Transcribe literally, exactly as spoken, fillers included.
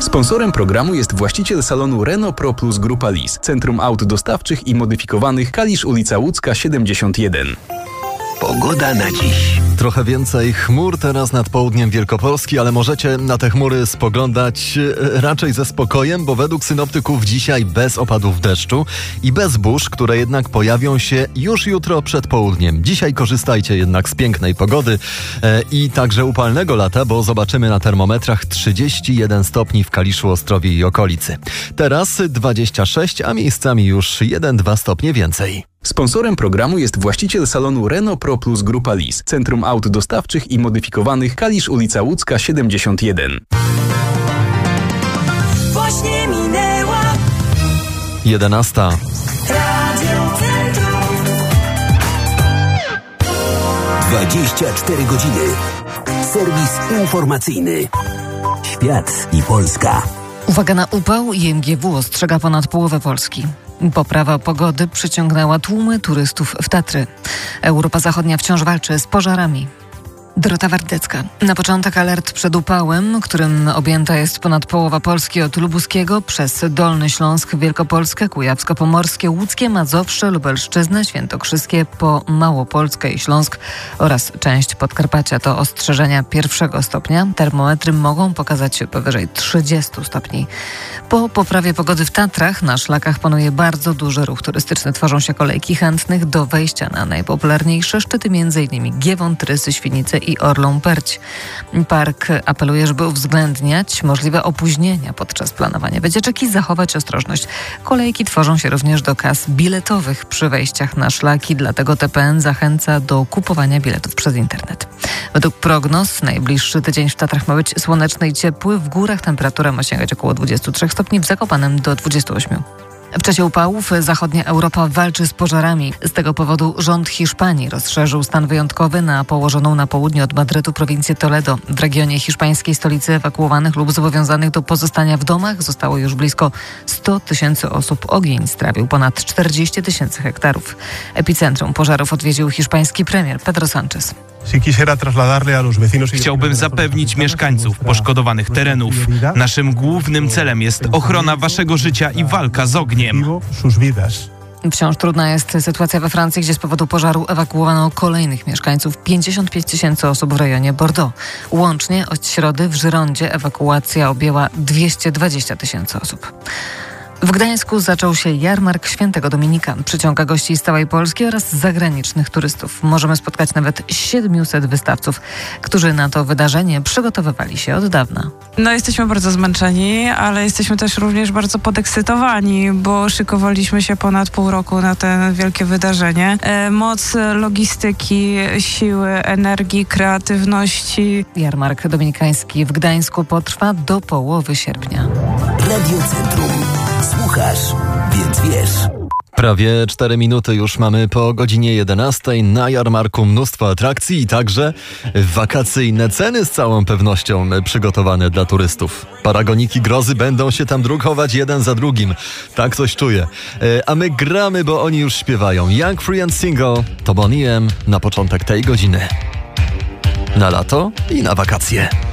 Sponsorem programu jest właściciel salonu Renault Pro Plus Grupa Lis, Centrum Aut Dostawczych i Modyfikowanych, Kalisz, ulica Łódzka siedemdziesiąt jeden. Pogoda na dziś. Trochę więcej chmur teraz nad południem Wielkopolski, ale możecie na te chmury spoglądać raczej ze spokojem, bo według synoptyków dzisiaj bez opadów deszczu i bez burz, które jednak pojawią się już jutro przed południem. Dzisiaj korzystajcie jednak z pięknej pogody e, i także upalnego lata, bo zobaczymy na termometrach trzydzieści jeden stopni w Kaliszu, Ostrowie i okolicy. Teraz dwadzieścia sześć, a miejscami już jeden dwa stopnie więcej. Sponsorem programu jest właściciel salonu Renault Pro Plus Grupa Lis, Centrum Aut Dostawczych i Modyfikowanych, Kalisz, ulica Łódzka siedemdziesiąt jeden. Właśnie minęła jedenasta. Radio Centrum. dwadzieścia cztery godziny. Serwis informacyjny. Świat i Polska. Uwaga na upał, I M G W ostrzega ponad połowę Polski. Poprawa pogody przyciągnęła tłumy turystów w Tatry. Europa Zachodnia wciąż walczy z pożarami. Dorota Wardecka. Na początek alert przed upałem, którym objęta jest ponad połowa Polski od Lubuskiego przez Dolny Śląsk, Wielkopolskę, Kujawsko-Pomorskie, Łódzkie, Mazowsze, Lubelszczyznę, Świętokrzyskie, po Małopolskę i Śląsk oraz część Podkarpacia. To ostrzeżenia pierwszego stopnia. Termometry mogą pokazać się powyżej trzydziestu stopni. Po poprawie pogody w Tatrach na szlakach panuje bardzo duży ruch turystyczny. Tworzą się kolejki chętnych do wejścia na najpopularniejsze szczyty, m.in. Giewont, Trysy, Świnice i Orlą Perć. Park apeluje, żeby uwzględniać możliwe opóźnienia podczas planowania wycieczek i zachować ostrożność. Kolejki tworzą się również do kas biletowych przy wejściach na szlaki, dlatego T P N zachęca do kupowania biletów przez internet. Według prognoz najbliższy tydzień w Tatrach ma być słoneczny i ciepły. W górach temperatura ma sięgać około dwudziestu trzech stopni, w Zakopanem do dwudziestu ośmiu. W czasie upałów zachodnia Europa walczy z pożarami. Z tego powodu rząd Hiszpanii rozszerzył stan wyjątkowy na położoną na południe od Madrytu prowincję Toledo. W regionie hiszpańskiej stolicy ewakuowanych lub zobowiązanych do pozostania w domach zostało już blisko sto tysięcy osób. Ogień strawił ponad czterdzieści tysięcy hektarów. Epicentrum pożarów odwiedził hiszpański premier Pedro Sánchez. Chciałbym zapewnić mieszkańców poszkodowanych terenów. Naszym głównym celem jest ochrona waszego życia i walka z ogniem. Wciąż trudna jest sytuacja we Francji, gdzie z powodu pożaru ewakuowano kolejnych mieszkańców. pięćdziesiąt pięć tysięcy osób w rejonie Bordeaux. Łącznie od środy w Żyrondzie ewakuacja objęła dwieście dwadzieścia tysięcy osób. W Gdańsku zaczął się jarmark Świętego Dominika. Przyciąga gości z całej Polski oraz zagranicznych turystów. Możemy spotkać nawet siedmiuset wystawców, którzy na to wydarzenie przygotowywali się od dawna. No jesteśmy bardzo zmęczeni, ale jesteśmy też również bardzo podekscytowani, bo szykowaliśmy się ponad pół roku na to wielkie wydarzenie. E, moc logistyki, siły, energii, kreatywności. Jarmark dominikański w Gdańsku potrwa do połowy sierpnia. Radio Centrum. Słuchasz, więc wiesz. Prawie cztery minuty już mamy po godzinie jedenastej. Na jarmarku mnóstwo atrakcji i także wakacyjne ceny z całą pewnością przygotowane dla turystów. Paragoniki grozy będą się tam drukować jeden za drugim. Tak coś czuję. A my gramy, bo oni już śpiewają. Young, Free and Single to Bonnie M na początek tej godziny. Na lato i na wakacje.